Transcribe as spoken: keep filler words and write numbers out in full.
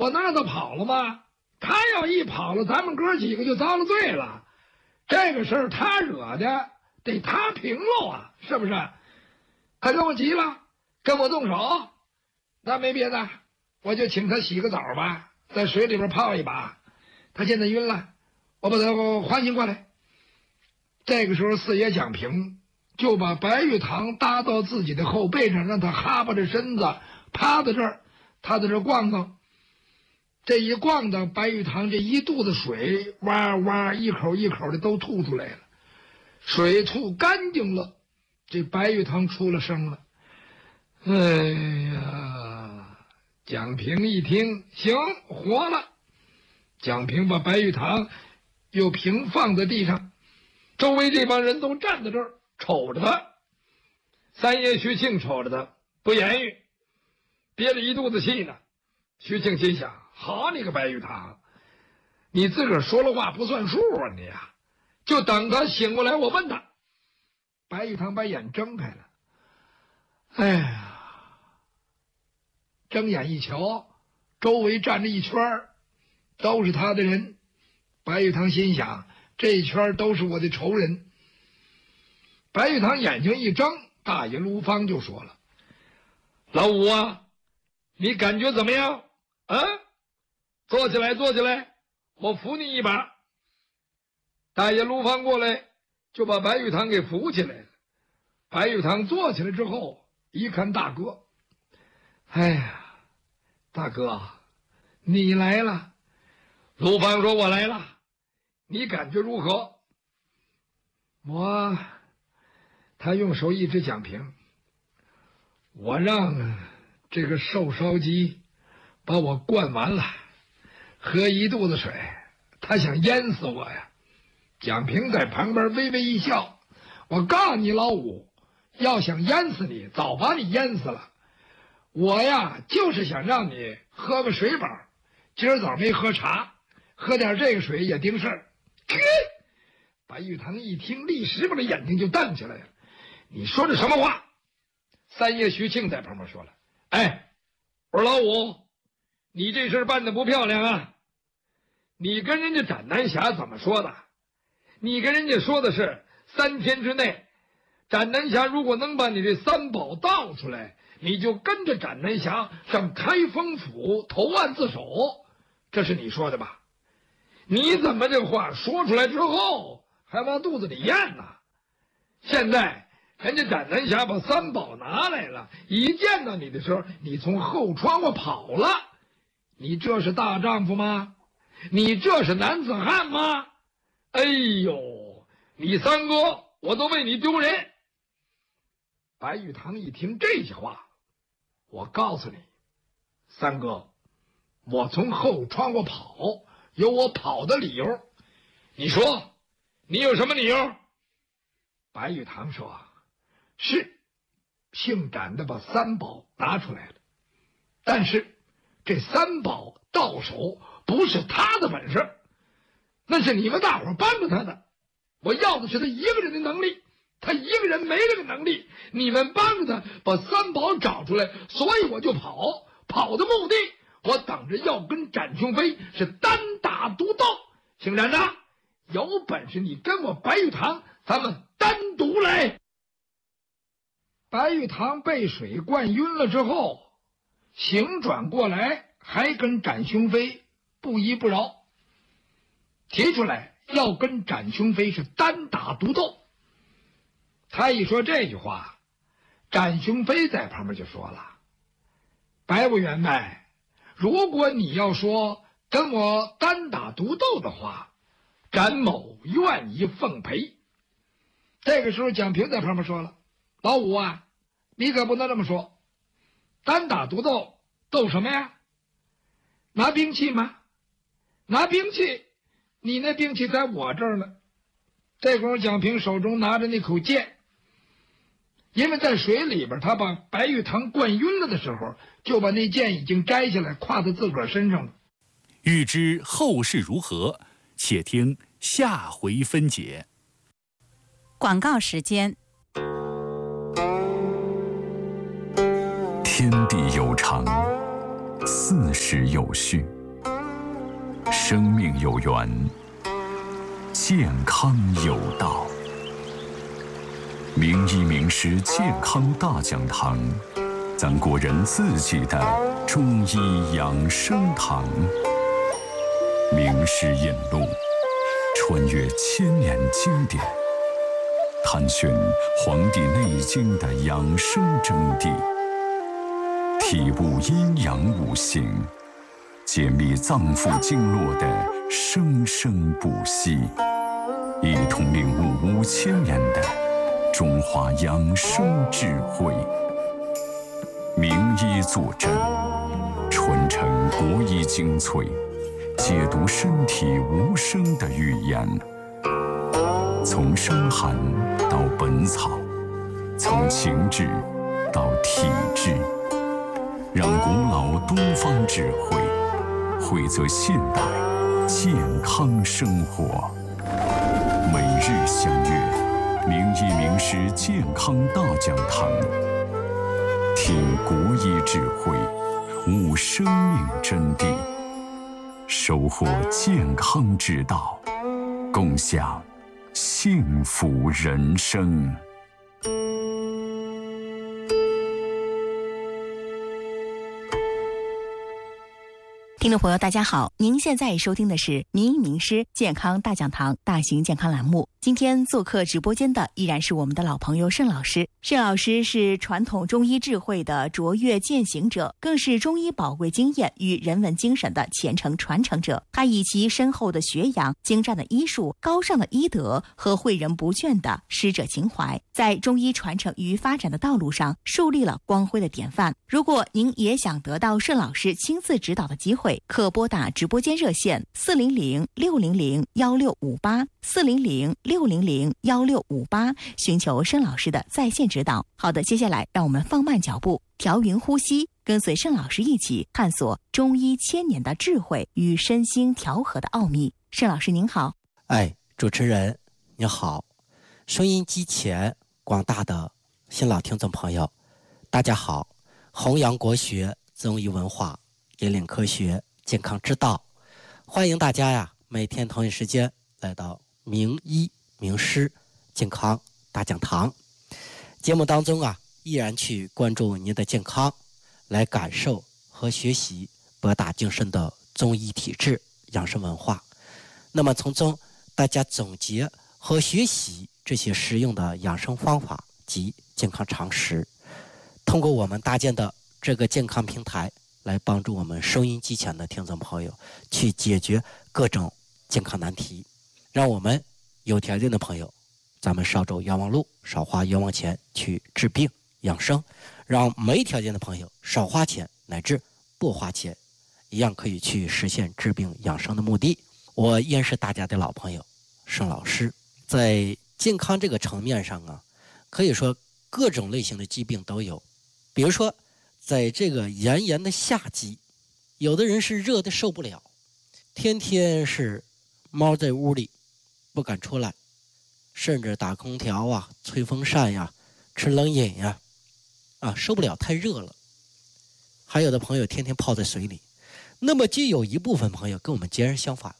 我能让他跑了吗？他要一跑了，咱们哥几个就遭了罪了。这个事儿他惹的，得他平喽啊，是不是？他跟我急了，跟我动手，那没别的，我就请他洗个澡吧，在水里边泡一把。他现在晕了，我把他唤醒过来。这个时候，四爷蒋平就把白玉堂搭到自己的后背上，让他哈巴着身子趴在这儿，他在这逛荡。这一逛荡，白玉堂这一肚子水哇哇一口一口的都吐出来了。水吐干净了，这白玉堂出了声了。哎呀，蒋平一听，行，活了。蒋平把白玉堂又平放在地上，周围这帮人都站在这儿瞅着他。三爷徐庆瞅着他不言语，憋了一肚子气呢。徐庆心想，好你个白玉堂，你自个儿说了话不算数啊你呀！就等他醒过来，我问他。白玉堂把眼睁开了，哎呀，睁眼一瞧，周围站着一圈都是他的人。白玉堂心想，这一圈都是我的仇人。白玉堂眼睛一睁，大爷卢芳就说了：“老五啊，你感觉怎么样？啊，坐起来，坐起来，我扶你一把。”大爷卢芳过来，就把白玉堂给扶起来了。白玉堂坐起来之后，一看大哥，哎呀，大哥，你来了。卢芳说：“我来了，你感觉如何？”我，他用手一指蒋平，我让这个瘦烧鸡把我灌完了，喝一肚子水，他想淹死我呀。蒋平在旁边微微一笑，我告诉你老五，要想淹死你，早把你淹死了。我呀，就是想让你喝个水饱，今儿早没喝茶，喝点这个水也顶事儿。白玉堂一听，立时把这眼睛就瞪起来了。你说这什么话？三爷徐庆在旁边说了：“哎，我说老五，你这事办得不漂亮啊！你跟人家斩南侠怎么说的？你跟人家说的是三天之内，斩南侠如果能把你这三宝盗出来，你就跟着斩南侠上开封府投案自首，这是你说的吧？你怎么这话说出来之后还往肚子里咽呢？现在人家斩南侠把三宝拿来了，一见到你的时候，你从后窗户跑了，你这是大丈夫吗？你这是男子汉吗？哎呦，你三哥我都为你丢人。”白玉堂一听这些话，我告诉你，三哥，我从后窗户跑有我跑的理由，你说你有什么理由？白玉堂说：“是姓展的把三宝拿出来了，但是这三宝到手不是他的本事，那是你们大伙帮着他的。我要的是他一个人的能力，他一个人没这个能力，你们帮着他把三宝找出来，所以我就跑。跑的目的，我等着要跟展雄飞是单打独斗。姓展的，有本事你跟我白玉堂，咱们单独来。”白玉堂被水灌晕了之后，醒转过来，还跟展雄飞不依不饶，提出来要跟展雄飞是单打独斗。他一说这句话，展雄飞在旁边就说了：“白委员外，如果你要说跟我单打独斗的话，展某愿意奉陪。”这个时候蒋平在旁边说了：“老五啊，你可不能这么说，单打独斗斗什么呀？拿兵器吗？拿兵器，你那兵器在我这儿呢。”这会儿蒋平手中拿着那口剑，因为在水里边他把白玉堂灌晕了的时候，就把那剑已经摘下来挎在自个儿身上了。 欲知后事如何，且听下回分解。 广告时间。 天地有常，四时有序， 生命有源，健康有道。名医名师健康大讲堂，咱国人自己的中医养生堂。名师引路，穿越千年经典，探寻《黄帝内经》的养生真谛，体悟阴阳五行，解密脏腑经络的生生不息，一同领悟五千年的中华养生智慧。名医坐镇，传承国医精粹，解读身体无声的语言。从伤寒到本草，从情志到体质，让古老东方智慧汇泽现代健康生活。每日相约名医名师健康大讲堂，听国医智慧，悟生命真谛，收获健康之道，共享幸福人生。 听众朋友大家好，您现在收听的是名医名师健康大讲堂大型健康栏目。今天做客直播间的依然是我们的老朋友盛老师。盛老师是传统中医智慧的卓越践行者，更是中医宝贵经验与人文精神的虔诚传承者。他以其深厚的学养、精湛的医术、高尚的医德和诲人不倦的师者情怀，在中医传承与发展的道路上树立了光辉的典范。如果您也想得到盛老师亲自指导的机会，可拨打直播间热线四零零六零零幺六五八四零零六零零幺六五八，寻求盛老师的在线指导。好的，接下来让我们放慢脚步，调匀呼吸，跟随盛老师一起探索中医千年的智慧与身心调和的奥秘。盛老师您好。 哎，主持人你好，收音机前广大的新老听众朋友大家好，弘扬国学中医文化，引领科学健康之道，欢迎大家呀每天同一时间来到名医名师健康大讲堂节目当中啊，依然去关注您的健康，来感受和学习博大精深的中医体质养生文化。那么从中大家总结和学习这些实用的养生方法及健康常识，通过我们搭建的这个健康平台，来帮助我们收音机前的听众朋友去解决各种健康难题，让我们有条件的朋友，咱们少走冤枉路，少花冤枉钱去治病养生，让没条件的朋友少花钱乃至不花钱，一样可以去实现治病养生的目的。我依然是大家的老朋友盛老师。在健康这个层面上啊，可以说各种类型的疾病都有。比如说在这个炎炎的夏季，有的人是热的受不了，天天是猫在屋里不敢出来，甚至打空调啊、吹风扇呀、吃冷饮呀，啊，受不了，太热了。还有的朋友天天泡在水里。那么就有一部分朋友跟我们截然相反，